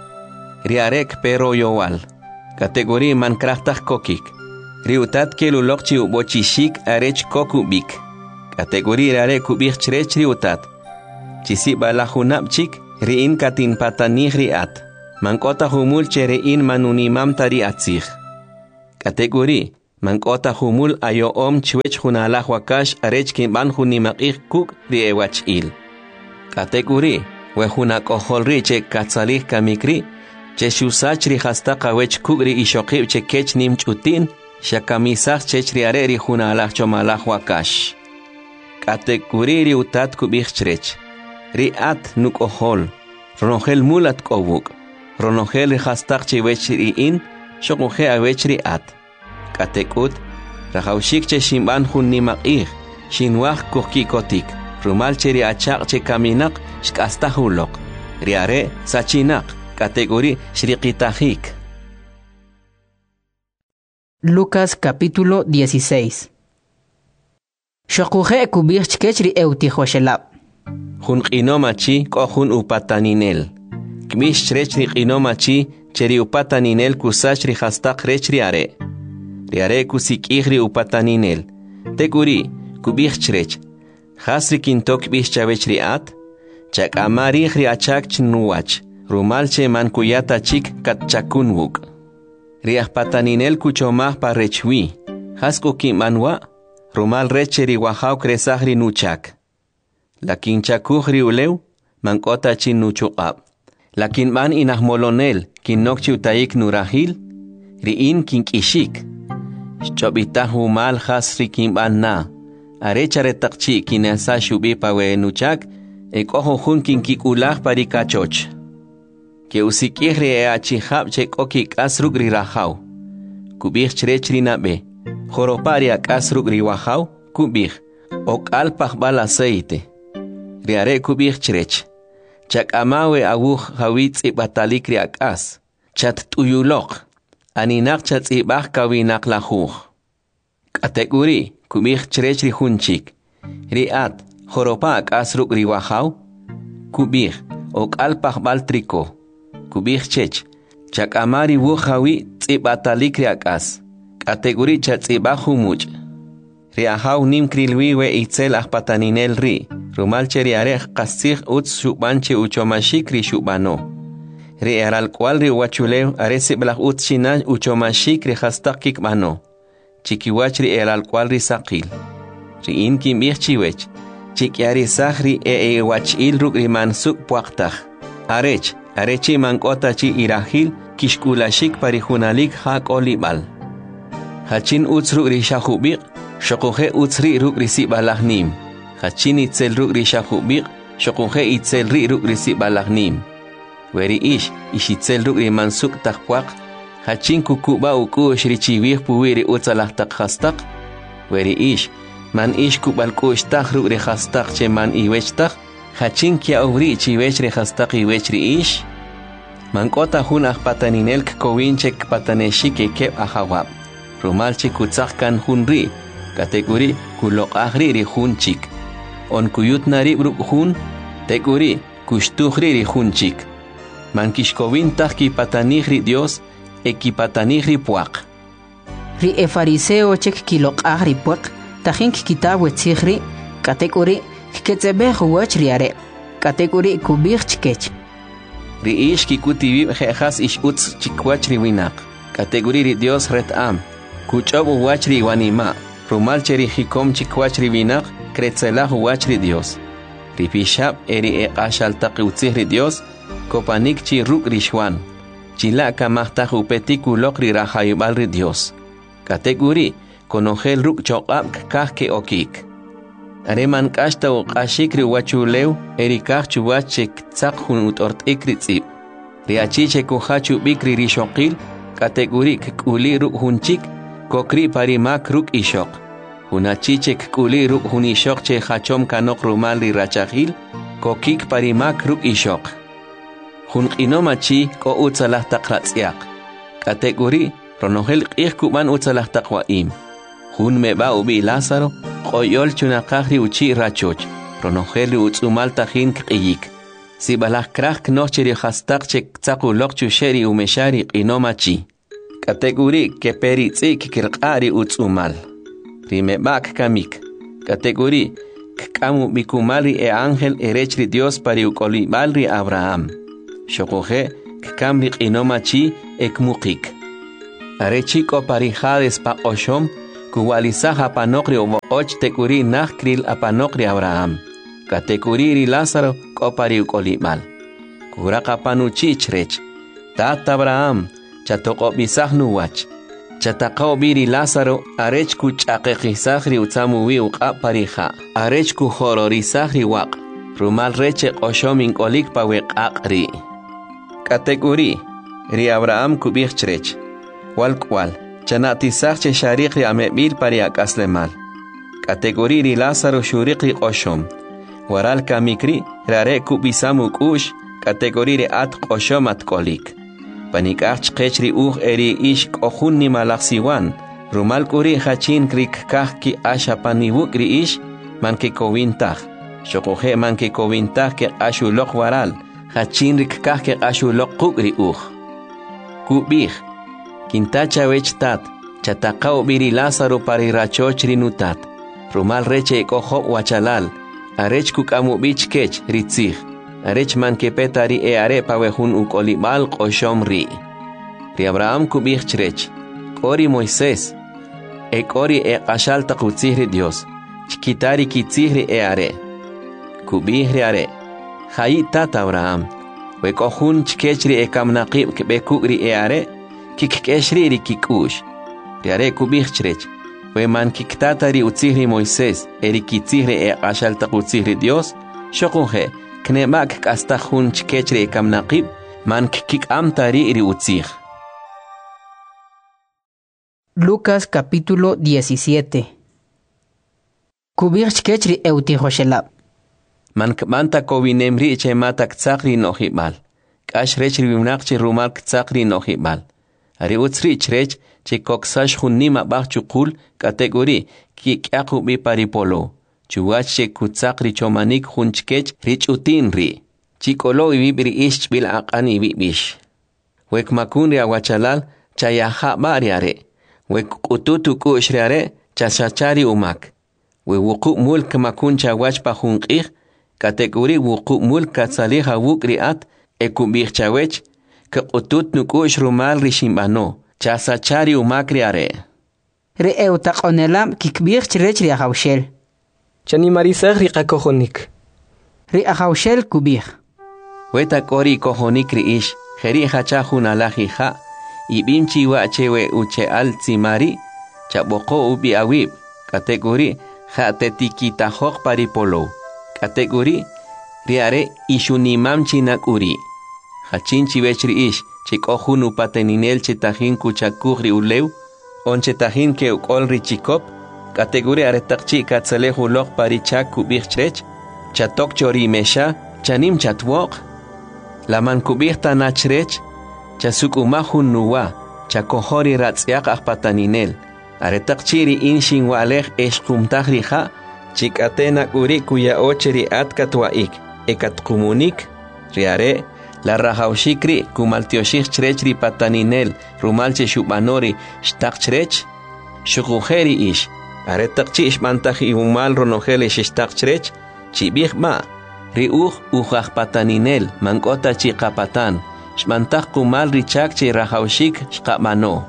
Riarek pero yowal. Kategori mankrahtah kokik. Riutat kelulokchi ubochisik arech kokubik. Kategori rare kubich chrechri utat. Chisi balahunap chik riin katin patanih riat. Mankota humul cherein manunimam tari atzich. Kategori mankota humul ayo om chwech hunalah wakash arech kimban hunimakich kuk riewach il. Kategori wehunak oholri che katsalih kamikri che shusachri hasta kawech kugri ishokib che kech nim chutin shakamisach chechri areri hunalah chomalah wakash. Kategori ri utat kubich chrech. Riat nuk ohol. Ronogel mulat kobuk. Ronogel hastak chewech riin shokuhe awech riat. Katekut rahaushik che shimban hun nimakih shinwach kokikotik. Rumal cheri achak che kaminak shkastahulok. Riare sachinak. Kategori shriqitahik. Lucas capítulo dieciséis. Shokuhe kubich chkechri eutihoshelab. Hun qinomachi ko hun upataninel. Kmish chrechri qinomachi cheri upataninel kusachri hastak rechri are. Riare kusikihri upataninel. Tekuri kubich chrech. Hasri kintok bish chavechri at. Chak amarihri achak chnuwach. Rumalche mankuyata chik katchakunwuk. Riah pataninel kuchomah parechwi. Hasko kimanwa. Rumal recheri wahau kresahri nuchak. Lakin chakuhri uleu, mankota chin nuchuqab. Lakin man inahmolonel, kin nokchi utaik nurahil, riin kin kishik. Chobitahu mal hasri kin ban na. Arechare takchi kin asa shubi pawe nuchak, ek ojo hun kin kikulah parikachoch. Ke usikihri e achihab chek okik asrugri rahau. Kubih chrechri nabe. Joropari ak asrugri wahau, kubih. Ok alpah bal aceite. Riare kubich chrech. Chak amawe awuh hawitz ibatalik riak as. Chat tuyulok. Aninak chat ibah kawinak lahuh. Kategori kubich chrech rihunchik. Riat joropa ak asruk riwahau. Kubich ok alpah bal triko. Kubich chech. Chak amari wuh hawi ibatalik riak as. Kategori chat ibahu much. Riahau nim krilwiwe itzel ahpataninel ri. Rumal cheri arech kasih uts shubanche uchomashik ri shubano. Ri eral cual ri wachuleu aresi blah uts shina uchomashik ri hastakik mano. Chikiwach ri eral cual ri sakil. Ri in kim ich chiwech. Chikiari sahri e e wachil ruk ri mansuk puaktach. Arech, arechi mankota chi irahil kishkulashik parihunalik hak olibal. Hachin uts ruk ri shahubik. Shokuhe utsri ruk risi balahnim. Hachin itzel ruk risha hubik. Shokuhe itzel ri ruk risi balahnim. Weri ish, ish itzel ruk rimansuk takpuak. Hachin kukuba uku shrichivih puwiri utsalah tak hastak. Weri ish, man ish kubal kush tak ruk ri hastak che man iwech tak. Hachin kia uvri chivech ri hastak iwech ri ish. Mankota hun ah pataninel kkowinchek pataneshike kep ahawab. Rumalche kutzakkan hun ri. Kategori kulok ahri ri hunchik. On kuyut nari bruk hun. Teguri kushtuhri ri hunchik. Mankishkovin tahki patanihri Dios. Eki patanihri puak. Ri e fariseo chek kilok ahri puak. Tahin kitabu tzihri. Kategori kiketzebeh huach riare. Kategori kubich chikech. Ri ish kikutibib jehas ish utz chikwach ri winak. Kategori ri Dios ret am. Kuchobu huach ri wanima. Rumal cheri hikom chikwach ribinak, kretzelah huachri Dios. Ripishab eri e ashal taqiutzihri Dios, kopanik chi ruk rishwan. Chilaka mahtah upetikulok ri rahayubalri Dios. Kategori, konogel ruk chokab kahke okik. Areman kashta uqashik ri wachuleu, eri kah chuwachek tzak hun utort ikritzib. Riachiche kuhachu bikri rishokil, kategori kuli ruk hunchik, kokri parimak ruk ishok. Hunachichek kuli ruk hunishok che hachom kanok rumal ri rachahil, kokik parimak ruk ishok. Hun qinomachi ko utsalah taqratzyak. Kategori ronogel qih kuban utsalah taqwaim. Hun meba ubi Lázaro, qoyol chunaqahri uchi rachoch. Ronogel utsumal tahin qiyik. Si balah krah knocheri hastak chek tsakulok chusheri umeshari qinomachi. Kategori que peritzik kirqari utsumal. Rimebak kamik. Categori, kamu bikumali e ángel erechri Dios pari ukolimalri Abraham. Shokoje, kamri inomachi ekmukik. Arechiko pari hades pa oshom, kuwalisaha panokri o och tekuri nachkril apanokri Abraham. Categori Lázaro kopari ukolimal. Kuraka panuchichrech. Tata Abraham, chatoko bisahnu wach. Chatakao biri Lázaro, arechku chakekisahri utsamuwi uqa parija. Arechku hororisahri waq. Rumal reche oshomin kolik pa weqaqri. Categori, ri Abraham kubichtrech. Wal kwal, chanatisahche sharikri amebil pariak aslemal. Categori ri Lázaro shurikri oshom. Waral kamikri, rare kubisamuk ush, categori ri at oshom at kolik. Panikach qechri uj eri ish kohunni malaksiwan. Rumal kuri hachin krik kahki asha paniwukri ish manke kowintah. Shokoje manke kowintah ke ashulok waral. Hachin rik kahke ashulok kukri uj. Kubih. Kintacha wechtat. Chatakao biri Lázaro pari rachochri nutat. Rumal reche koho wachalal. Arech kukamu bich kech ritzih. Arech man que petari e are pawehun ukolimal qoshom ri. Ri Abraham kubich chrech. Kori Moisés. E kori e qashal taqutzihri Dios. Chikitari kitzihri e are. Kubihri are. Hayi tat Abraham. We kohun chkechri e kamnaqib kebekugri e are. Kikkeshri ri kikush. Ri are kubich chrech. We man kiktatari utzihri Moisés. Eri kitzihri e qashal taqutzihri Dios. Shokunhe. Knemak kasta hun chkechre kamnaqib man kik amtari iri utzig. Lucas capítulo diecisiete. Kubir chkechri eutihoshelab. Man kmanta kovinemri che matak tsakri nohibal. Kash rechri vimnaqchi rumal tsakri nohibal. Ari utzri chrech che koksash hunnima bachukul kategori ki kyakubi paripolo. Chuwache kutsakri chomanik hunchkech rich utinri. Chikolo ibibri ish bil aqani ibibish. Wek makunri awachalal chayaha bariare. Wek ututu kushriare chashachari umak. We wuku mulk makun chawach pa hunqih. Kategori wuku mulk katsaliha wukri at ekubih chawech. Ke utut nukush rumal rishimbano. Chasachari umakriare. Re eutaqonelam kikbih chrech ri ahawshel. Chani marisag ri qakohonik. Ri ahawshel kubih. Weta kori kohonik ri ish. Jeri hachahun alajiha. Ibimchi wa chewe uche al tsimari. Chaboko ubi awib. Kategori hatetikita hok paripolo. Kategori riare ishunimam chinakuri. Hachinchi vechri ish. Chikohun upateninel chetahin kuchakugri ulew. On chetahin ke ukol ri chikop. Categoria aretakchi katsalehu lok parichak kubich chrech, chatok chori mesha, chanim chatwok. Laman kubich tanachrech, chasukumahun nuwa, chakohori ratzyak akpataninel. Aretakchiri inshin walech eshkumtahriha, chikatena kuri kuya ocheri atkatwaik, ekatkumunik, riare, la rajaushikri kumaltioshich chrechri pataninel, rumalche shubanori, shtak chrech, shukujeri ish. Aretakchi ishmantaji umal ronojele shistaqchrech, chibih ma, riuj ujaj pataninel, mankota chiqapatan, shmantaj kumal richakchi rajaushik shqamano.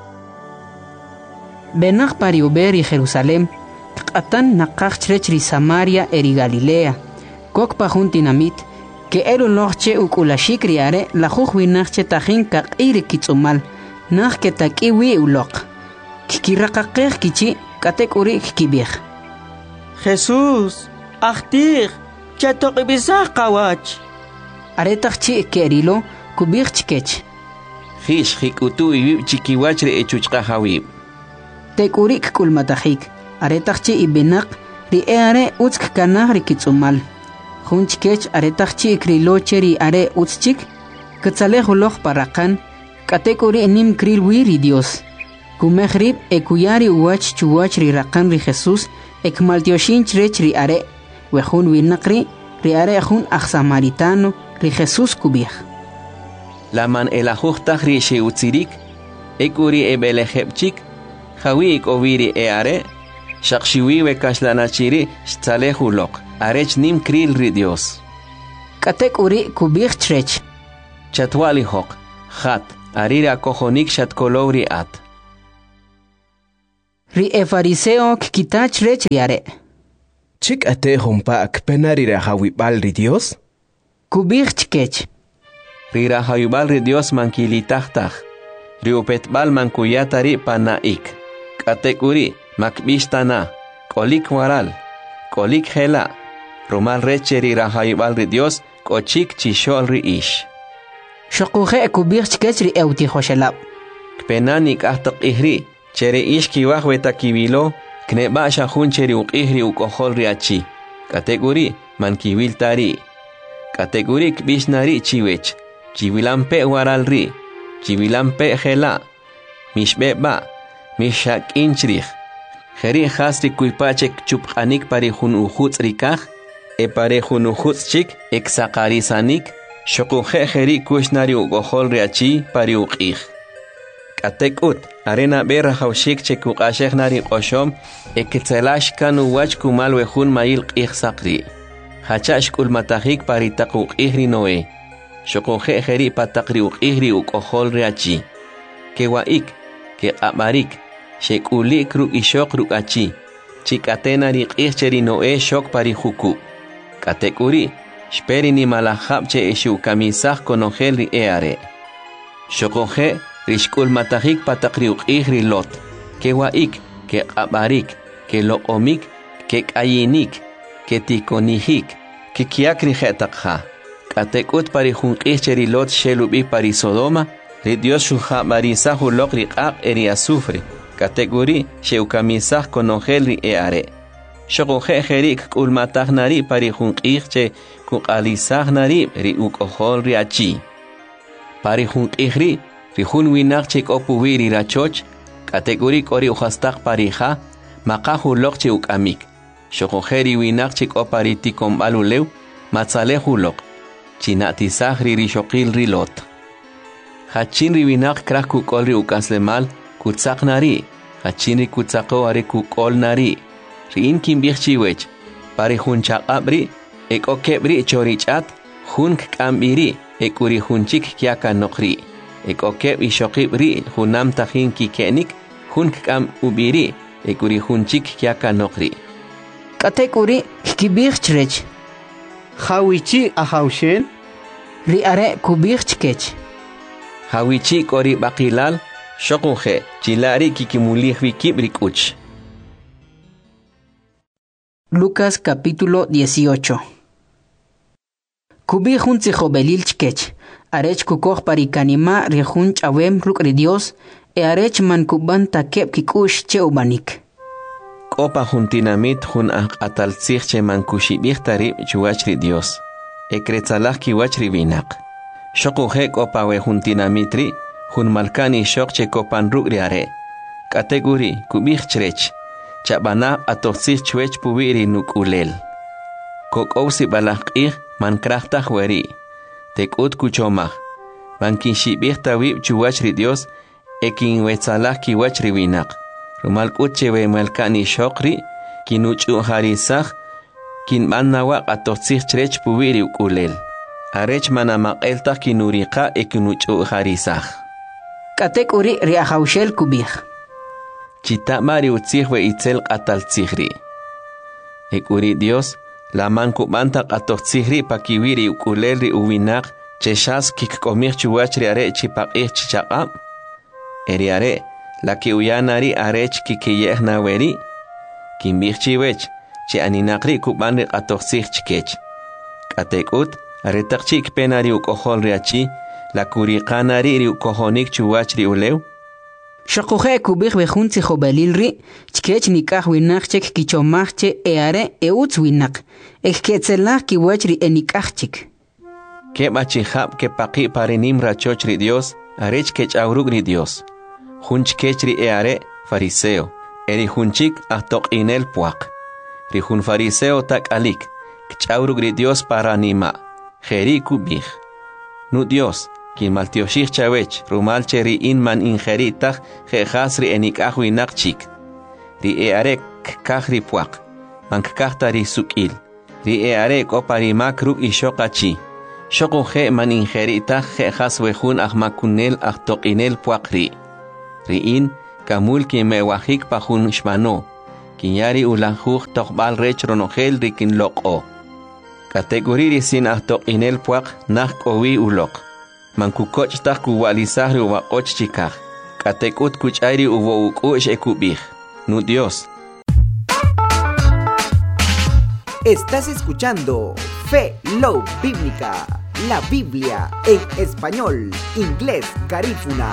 Benach pari uber y Jerusalem, qatan naqaqchrech ri Samaria eri Galilea, kok pajun tinamit, que ero loche ukulashik riare, la jujwinachche tajin kaq iri kitsumal, nach que takiwi ulok. Kikiraqaqej kichi, Categori kibir. Jesús, ahtir, chatoqibisah qawach. Aretaqchi kerilo kubir chikech. Hish hikutu ibib chikiwachre echuchqa hawib. Tekurik kulmatahik. Aretaqchi ibenaq ri eare utsk kanah ri kitsumal. Hunchkech aretaqchi krilocheri are utschik. Katzalejuloj parakan. Categori nim krilwiri Dios. Kumehrib ekuyari uwach chuwach ri raqan ri Jesús ekmaltioshin chrech ri are wejun winaqri ri are jun aj samaritano ri Jesús kubih. Laman elajuj tajri sheutzirik ekuri ebelejebchik jawi ikoviri e are Shaqshiwiwe kashlanachiri shtalehulok. Arech nim kril ri Dios. Katek uri kubich trech. Chatwali hok. Khat. Arira kohonik shatkolowri at. Ri e fariseo kitach rech riare. Chik ate hompa akpenari rahawibal ri Dios? Kubich chkech. Ri rahawibal ri Dios mankilitahtah. Ri upetbal mankuyatari panaik. Katek uri makbishtana. Kolik waral. Kolik hela. Rumal recheri rahawibal ri Dios kochik chishol ri ish. Shokuje kubich chkech ri euti hoshelab. Kpenanik ahtak ihri. Chere ish kiwah weta kibilo. Kneba shahun cheri uqihri ukohol ri achi. Kategori man kiwil tari. Kategori kbishnari chiwech. Chiwilampe waral ri. Chiwilampe hela. Mishbeba. Mishak inchrich. Jeri hasri kuipachek chupqanik pari hun ujuts rikaj. E pare hun ujuts chik eksakarisanik. Shokuje jeri kushnari ukohol ri achi pari uqih. Katekut, arena berra haushik chekuk ashek nari qoshom, eketselash kanu wach kumal wehun mail qih sakri. Hachash kul matahik paritaquk ihri noe. Shokuje jeri patakri uk ihri uk ohol reachi. Kewaik, ke amarik, shekulik ruk ishok ruk achi. Chikatena rik ihcheri noe shok pari huku. Katekuri, shperi ni malahab che eshu kamisah konogel ri eare. Shokuje, Rishkul matahik patakriuk ihri lot. Ke waik, ke abarik, ke loomik, ke kayinik, ke tikonihik, ke kiakri hetakha. Katekut pari junqihcheri lot shelubi pari Sodoma, ri Dios shuha marisahu lokri qaq eri azufre. Kategori sheukamisah konogel ri eare. Shokoje jerik kul matahnari pari junqihche kukalisah nari ri ukohol ri achi. Pari junqihri Rihun winak chik opuwiri rachoch, kategori kori uhastak parija, makahu lok che ukamik. Shokojeri winak chik opariti kombalulew, matzalehu lok. Chinatisah rishokil rilot. Hachin riwinak krak kukol ri ukaslemal, kutsak nari. Hachin ri kutsako ari kukol nari. Riin kimbich chiwech, pari hun chakabri, ek okebri chorichat, hun kambiri, ek uri hunchik kiaka nokri. Ek okeb ishokib ri hunam tahin kikenik hun kam ubiri ekuri hunchik kiaka nokri. Katekuri kibich trech. Hawichi ahaushel. Ri are kubich chkech. Hawichi kori bakilal shokuje chilari kikimulih wikib rikuch. Lucas capítulo dieciocho. Kubich hun tzihobelil chkech. Arech kukoh parikanima rihun chawem ruk ri Dios e arech man kuban takep kikush che ubanik. Kopa juntinamit hun atal tzich che man kushibich tarib chuach ri Dios. E kretzalah kiwach ri binak. Shokuje kopa we juntinamit ri hun malkani shok che kopan ruk ri are. Kategori kubich chrech. Chabana atotzich chwech puwiri nuk ulel. Kok ousi balak ih man krachtah weri. Tekut kuchomah. Bankin shibih tawib chuwach ri Dios, ekin wetzalah kiwach ri winak. Rumal kuche we malkani shokri, kinuchu harisah, kin mannawa atotzich chrech puwiri ukulel. Arech manamak eltah kinurika ekinuchu harisah. Katek uri ri ahaushel kubih. Chitamari utzih we itzel qatal tzihri. Ek uri Dios, la manku manta qatotzihri pakiwiri ukulelri uwinak cheshas kikkomih chuwachri are chipaqih chichaqam. Eri are, la ki uyanari arech kikiyeh naweri. Kimbih chiwech, chi aninakri kubanri qatotzih chikech. Katekut, aretak chik penari ukohol riachi, la kuriqanari ri ukohonik chuwachri ulew. Shokuje kubich behun tzihobelil ri, chkech nikah winak chek kichomach che eare eutz winak. Ek ketzelah kiwach ri enikah chik. Keba chihab ke paqi parinim rachoch ri Dios, arech kech aurug ri Dios. Hunch kech ri eare fariseo, eri hunchik ahtok inel puak. Ri hun fariseo tak alik, kech aurug ri Dios paranima, jeri kubich. Nu Dios, kin maltioshich chawech, rumal cheri in man injeritach, jehas ri enikah winak chik. Ri eare kkaj ri puaq, mankakta ri suk'il, ri e are kopa ri mak ruk ishoqachi, shoko je man injerita je jas wejun aj makunel aj toqinel puaq ri. Ri in, kamul ki me wajik pajun shmano, kinyari ulanjuj tokbal rech ronogel ri kin loko. Kategori ri sin aj toqinel puaq nah kowi ulok. Mankukoch tak kuwalisah ri uwakoch chikaj. Katekut kuchayri uwo ukush ekubij. Nu Dios. Estás escuchando Fe Love Bíblica, la Biblia en español, inglés, garífuna.